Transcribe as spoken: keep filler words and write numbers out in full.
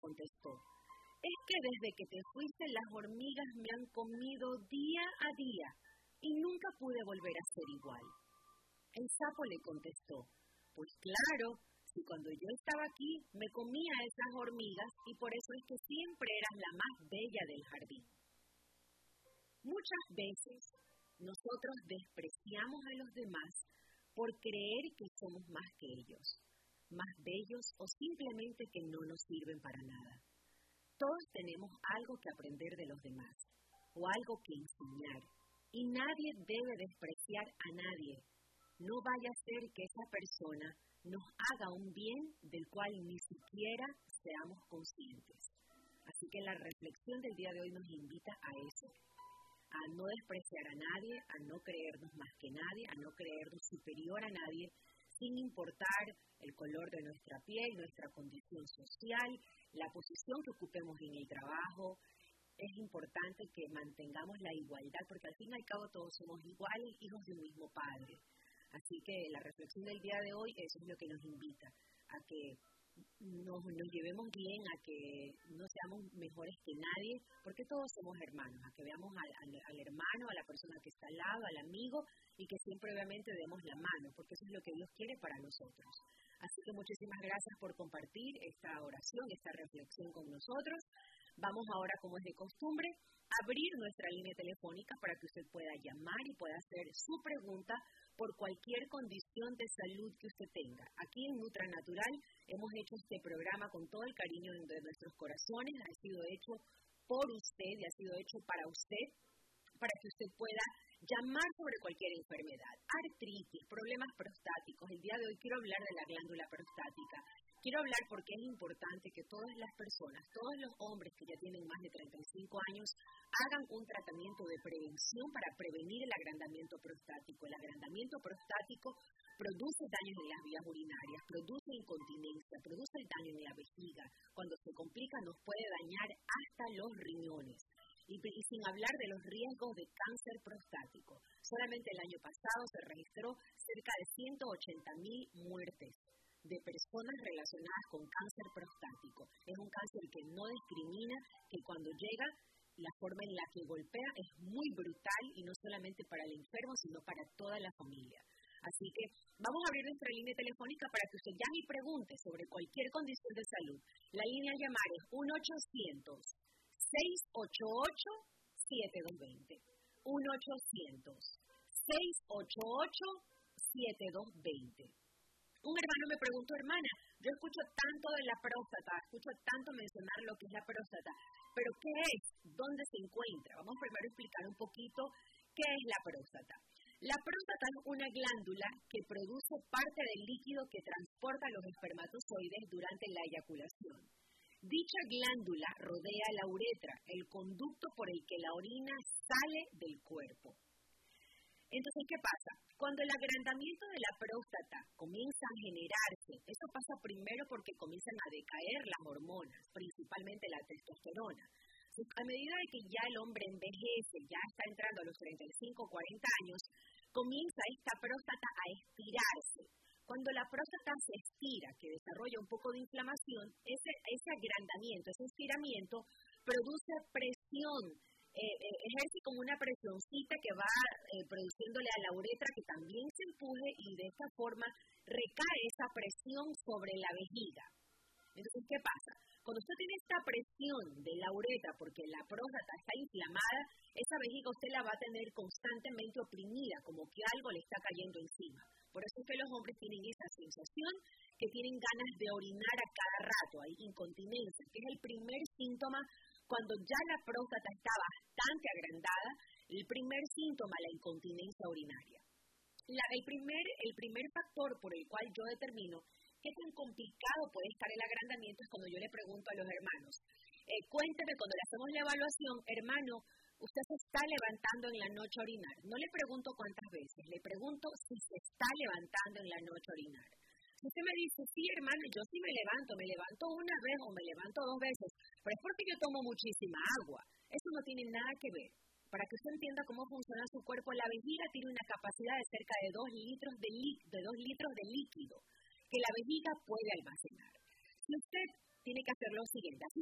contestó: es que desde que te fuiste las hormigas me han comido día a día y nunca pude volver a ser igual. El sapo le contestó: pues claro, si cuando yo estaba aquí me comía esas hormigas y por eso es que siempre eras la más bella del jardín. Muchas veces nosotros despreciamos a los demás por creer que somos más que ellos, más bellos o simplemente que no nos sirven para nada. Todos tenemos algo que aprender de los demás o algo que enseñar y nadie debe despreciar a nadie. No vaya a ser que esa persona nos haga un bien del cual ni siquiera seamos conscientes. Así que la reflexión del día de hoy nos invita a eso, a no despreciar a nadie, a no creernos más que nadie, a no creernos superior a nadie, sin importar el color de nuestra piel, nuestra condición social, la posición que ocupemos en el trabajo. Es importante que mantengamos la igualdad, porque al fin y al cabo todos somos iguales, hijos de un mismo Padre. Así que la reflexión del día de hoy, eso es lo que nos invita, a que nos, nos llevemos bien, a que no seamos mejores que nadie, porque todos somos hermanos, a que veamos al, al, al hermano, a la persona que está al lado, al amigo, y que siempre obviamente demos la mano, porque eso es lo que Dios quiere para nosotros. Así que muchísimas gracias por compartir esta oración, esta reflexión con nosotros. Vamos ahora, como es de costumbre, a abrir nuestra línea telefónica para que usted pueda llamar y pueda hacer su pregunta por cualquier condición de salud que usted tenga. Aquí en Nutra Natural hemos hecho este programa con todo el cariño de nuestros corazones. Ha sido hecho por usted y ha sido hecho para usted, para que usted pueda llamar sobre cualquier enfermedad, artritis, problemas prostáticos. El día de hoy quiero hablar de la glándula prostática. Quiero hablar porque es importante que todas las personas, todos los hombres que ya tienen más de treinta y cinco años, hagan un tratamiento de prevención para prevenir el agrandamiento prostático. El agrandamiento prostático produce daños en las vías urinarias, produce incontinencia, produce el daño en la vejiga. Cuando se complica nos puede dañar hasta los riñones. Y, y sin hablar de los riesgos de cáncer prostático. Solamente el año pasado se registró cerca de ciento ochenta mil muertes de personas relacionadas con cáncer prostático. Es un cáncer que no discrimina, que cuando llega, la forma en la que golpea es muy brutal y no solamente para el enfermo, sino para toda la familia. Así que vamos a abrir nuestra línea telefónica para que usted llame y pregunte sobre cualquier condición de salud. La línea a llamar es uno ochocientos, seis ocho ocho, siete dos dos cero. uno ochocientos, seis ocho ocho, siete dos dos cero. Un hermano me preguntó: hermana, yo escucho tanto de la próstata, escucho tanto mencionar lo que es la próstata, pero ¿qué es? ¿Dónde se encuentra? Vamos primero a explicar un poquito qué es la próstata. La próstata es una glándula que produce parte del líquido que transporta los espermatozoides durante la eyaculación. Dicha glándula rodea la uretra, el conducto por el que la orina sale del cuerpo. Entonces, ¿qué pasa? Cuando el agrandamiento de la próstata comienza a generarse, eso pasa primero porque comienzan a decaer las hormonas, principalmente la testosterona. Entonces, a medida de que ya el hombre envejece, ya está entrando a los treinta y cinco, cuarenta años, comienza esta próstata a estirarse. Cuando la próstata se estira, que desarrolla un poco de inflamación, ese, ese agrandamiento, ese estiramiento, produce presión, eh, eh, ejerce como una presioncita que va eh, produciéndole a la uretra que también se empuje y de esta forma recae esa presión sobre la vejiga. Entonces, ¿qué pasa? Cuando usted tiene esta presión de la uretra porque la próstata está inflamada, esa vejiga usted la va a tener constantemente oprimida, como que algo le está cayendo encima. Por eso es que los hombres tienen esa sensación que tienen ganas de orinar a cada rato, hay incontinencia, que es el primer síntoma cuando ya la próstata está bastante agrandada, el primer síntoma, la incontinencia urinaria. La, el, primer, el primer factor por el cual yo determino qué tan complicado puede estar el agrandamiento es cuando yo le pregunto a los hermanos, eh, cuénteme cuando le hacemos la evaluación, hermano, usted se está levantando en la noche a orinar. No le pregunto cuántas veces, le pregunto si se está levantando en la noche a orinar. Si usted me dice, sí, hermano, yo sí me levanto, me levanto una vez o me levanto dos veces, pero es porque yo tomo muchísima agua. Eso no tiene nada que ver. Para que usted entienda cómo funciona su cuerpo, la vejiga tiene una capacidad de cerca de dos litros de, de, dos litros de líquido que la vejiga puede almacenar. Si usted tiene que hacer lo siguiente.